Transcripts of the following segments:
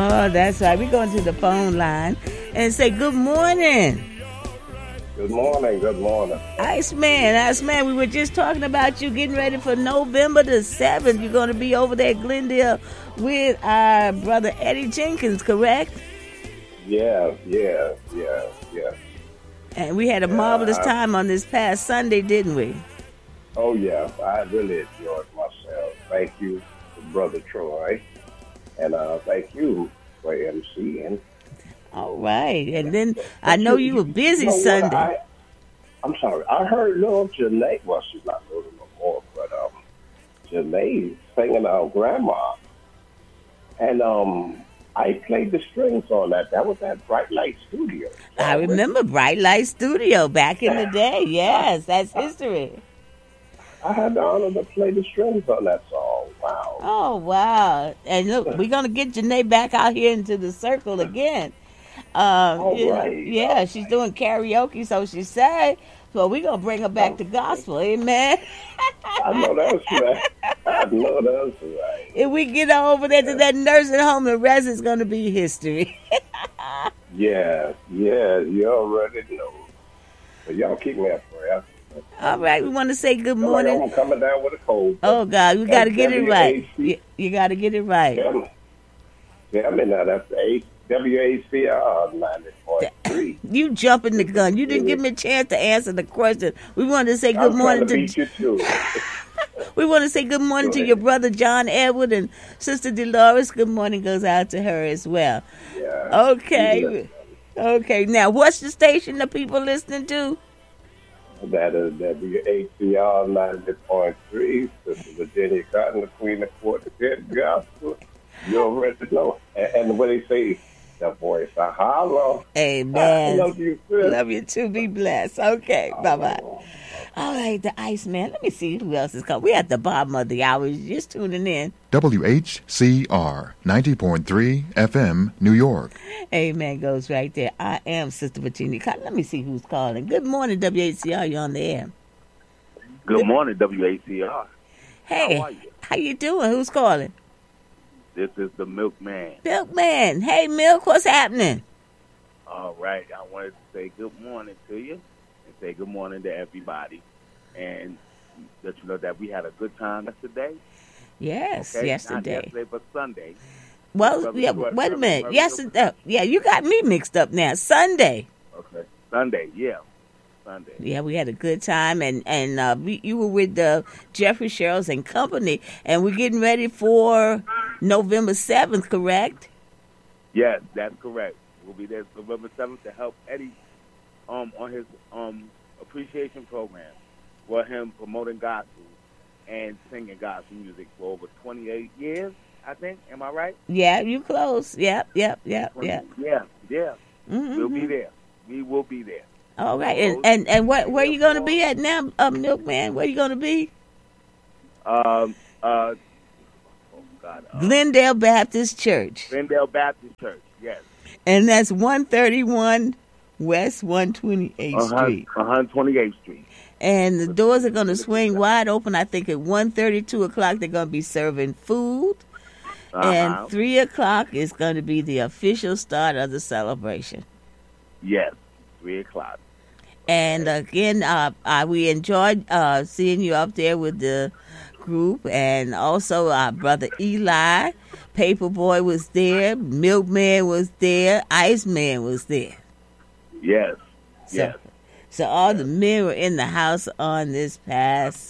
Oh, that's right. We're going to the phone line and say good morning. Good morning, good morning. Iceman, we were just talking about you getting ready for November the 7th. You're going to be over there at Glendale with our brother Eddie Jenkins, correct? Yeah. And we had a marvelous time on this past Sunday, didn't we? Oh, yeah. I really enjoyed myself. Thank you, Brother Troy. And thank you for MCing. All right. And then I know you were busy Sunday. I'm sorry. I heard little Janae. Well, she's not little no more, but Janae singing our grandma. And I played the strings on that. That was at Bright Light Studio. I remember Bright Light Studio back in the day. Yes, that's history. I had the honor to play the strings on that song. Wow. Oh, wow. And look, we're going to get Janae back out here into the circle again. Right. She's doing karaoke, so she said. So we're going to bring her back to gospel. Amen. I know that's right. If we get her over there to that nursing home, the rest is going to be history. Yeah, you already know. So y'all keep me up prayer. All right, we want to say good morning. I'm coming down with a cold. Oh, God, we got to get it right. You got to get it right. Yeah, I mean, now that's the WACR 90.3. You jumping the gun. You didn't give me a chance to answer the question. We wanted to say good morning to beat you too. We want to say good morning to your brother John Edward and Sister Dolores. Good morning goes out to her as well. Yeah. Okay. Now, what's the station that people listening to? That is WACR 90.3. Sister Virginia Cotton, the Queen of Quartet Gospel. You already know. And what they say, the voice of hollow. Amen. I love you, sis. Love you too. Be blessed. Okay. Bye-bye. All right, the Iceman. Let me see who else is coming. We're at the bottom of the hour. You're just tuning in. WHCR 90.3 FM, New York. Amen goes right there. I am Sister Virginia Cotton. Let me see who's calling. Good morning, WHCR. You're on the air. Good morning, WHCR. Hey, how you doing? Who's calling? This is the Milkman. Milkman. Hey, Milk, what's happening? All right. I wanted to say good morning to you and say good morning to everybody. And let you know that we had a good time yesterday. Yes, okay? yesterday. Not yesterday, but Sunday. Well, yeah, wait a minute. Yesterday. Yeah, you got me mixed up now. Sunday. Okay. Sunday, yeah. Sunday. Yeah, we had a good time, and you were with Jeffrey Sherrills and company, and we're getting ready for November 7th, correct? Yes, that's correct. We'll be there November 7th to help Eddie on his appreciation program for him promoting gospel and singing gospel music for over 28 years, I think. Am I right? Yeah, you close. Yep. Yeah. Mm-hmm. We'll be there. We will be there. All right, and where are you going to be at now, Milkman? Where are you going to be? Glendale Baptist Church. Glendale Baptist Church, yes. And that's 131 West 128th Street. 128th Street. And the doors are going to swing wide open. I think at 1:32 o'clock they're going to be serving food. And 3 o'clock is going to be the official start of the celebration. Yes, 3 o'clock. And again, we enjoyed seeing you up there with the group, and also our brother Eli, Paperboy was there, Milkman was there, Iceman was there. Yes. So all the men were in the house on this past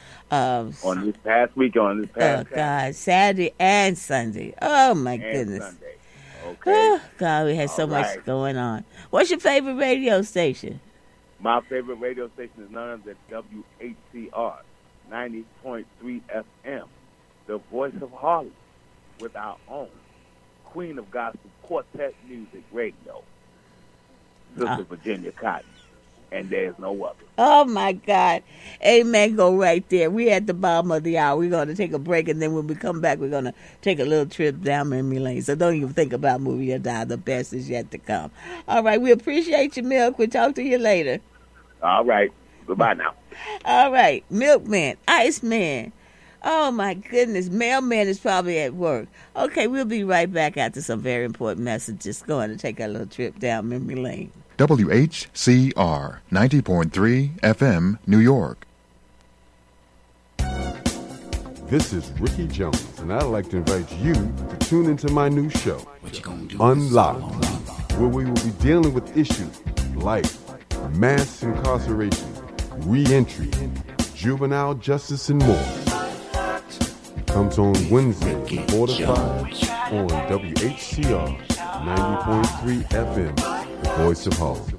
week, God, Saturday and Sunday. Oh my goodness. Sunday. Okay. Oh, God, we had so much going on. What's your favorite radio station? My favorite radio station is none other than WHCR 90.3 FM, the voice of Harlem, with our own Queen of Gospel Quartet Music Radio, Sister Virginia Cotton, and there's no other. Oh, my God. Amen. Go right there. We're at the bottom of the hour. We're going to take a break, and then when we come back, we're going to take a little trip down memory lane. So don't even think about moving or die. The best is yet to come. All right. We appreciate you, Milk. We'll talk to you later. All right. Goodbye now. All right. Milkman, Iceman, Oh, my goodness. Mailman is probably at work. Okay, we'll be right back after some very important messages. Going to take a little trip down memory lane. WHCR 90.3 FM, New York. This is Ricky Jones, and I'd like to invite you to tune into my new show, Unlocked, where we will be dealing with issues like mass incarceration, re-entry, juvenile justice, and more. Comes on Wednesday from 4 to 5 on WHCR 90.3 FM, the voice of Harlem.